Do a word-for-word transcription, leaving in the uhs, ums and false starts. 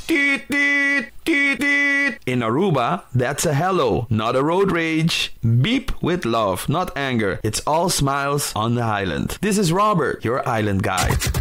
Teet, teet, teet, teet. In Aruba, that's a hello, not a road rage. Beep with love, not anger. It's all smiles on the island. This is Robert, your island guide.